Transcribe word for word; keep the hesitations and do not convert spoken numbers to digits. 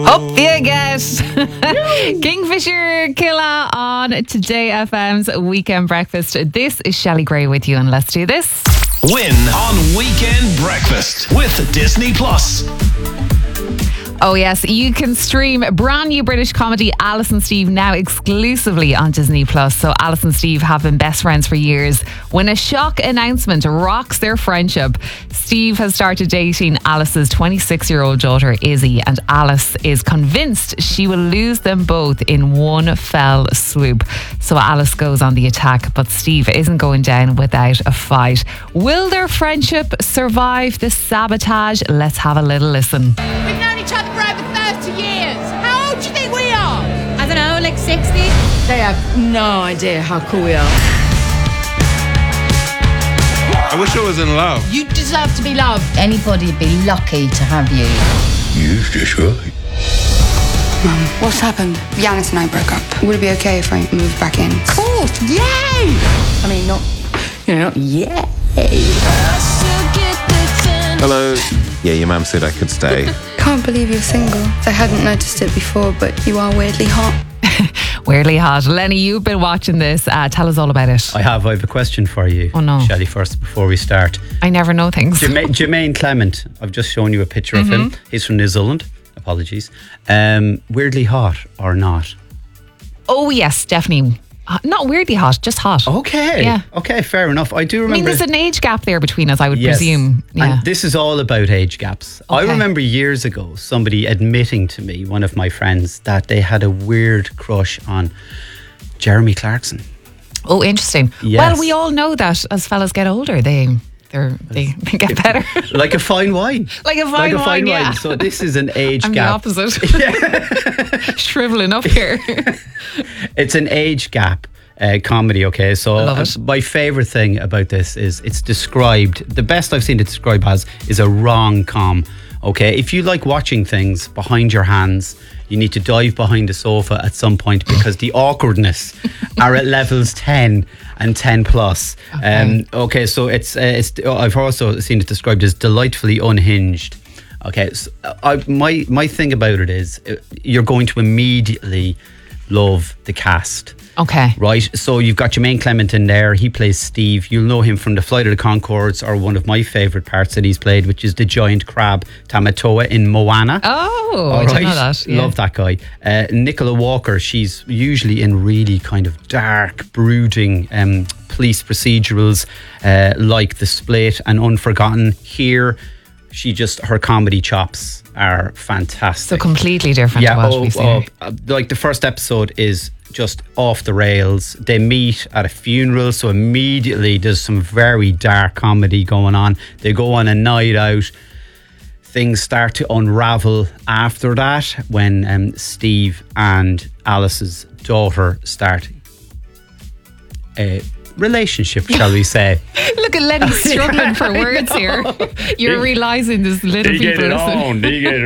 Up you get. Kingfisher Killa on Today F M's Weekend Breakfast. This is Shelley Gray with you, and let's do this. Win on Weekend Breakfast with Disney Plus. Oh yes, you can stream brand new British comedy Alice and Steve now exclusively on Disney Plus. So Alice and Steve have been best friends for years when a shock announcement rocks their friendship. Steve has started dating Alice's twenty-six-year-old daughter Izzy, and Alice is convinced she will lose them both in one fell swoop. So Alice goes on the attack, but Steve isn't going down without a fight. Will their friendship survive the sabotage? Let's have a little listen. We've known each other for over thirty years. How old do you think we are? I don't know, like sixty? They have no idea how cool we are. I wish I was in love. You deserve to be loved. Anybody'd be lucky to have you. You're just right. Mum, what's happened? Yanis and I broke up. Would it be okay if I moved back in? Of course, yay! I mean, not, you know, not yay. Hello. Yeah, your mum said I could stay. Can't believe you're single. I hadn't noticed it before, but you are weirdly hot. Weirdly hot. Lenny, you've been watching this. Uh, tell us all about it. I have. I have a question for you. Oh, no. Shelley, first, before we start. I never know things. Jermaine, Jermaine Clement. I've just shown you a picture Mm-hmm. of him. He's from New Zealand. Apologies. Um, weirdly hot or not? Oh, yes, definitely. Uh, Not weirdly hot, just hot. Okay. Yeah. Okay, fair enough. I do I remember. mean, there's an age gap there between us, I would Yes. presume. Yeah. And this is all about age gaps. I Okay. remember years ago somebody admitting to me, one of my friends, that they had a weird crush on Jeremy Clarkson. Oh, interesting. Yes. Well, we all know that as fellas get older, they they're, they they get better. Like a fine wine. Like a fine like a wine, fine yeah. wine. So this is an age I'm gap. the opposite. Shriveling up here. It's an age gap uh, comedy, okay? So I love uh, it. my favourite thing about this is it's described, the best I've seen it described as is a rom-com, okay? If you like watching things behind your hands, you need to dive behind the sofa at some point because the awkwardness are at levels ten and ten plus. Okay. Um, okay, so it's, uh, it's I've also seen it described as delightfully unhinged. Okay, so I, my my thing about it is uh, you're going to immediately love the cast. Okay. Right, so you've got Jermaine Clement in there. He plays Steve. You'll know him from the Flight of the Conchords, or one of my favourite parts that he's played, which is the giant crab Tamatoa in Moana. Oh, All I didn't know right. that. Yeah. Love that guy. Uh, Nicola Walker, she's usually in really kind of dark, brooding um, police procedurals uh, like The Split and Unforgotten. Here, she just, her comedy chops are fantastic. So completely different to what oh, we see. oh, uh, like the first episode is just off the rails. They meet at a funeral, so immediately there's some very dark comedy going on. They go on a night out. Things start to unravel after that when um, Steve and Alice's daughter start a relationship, shall we say. Look at Lenny struggling for words here. You're realising there's little people listening. They get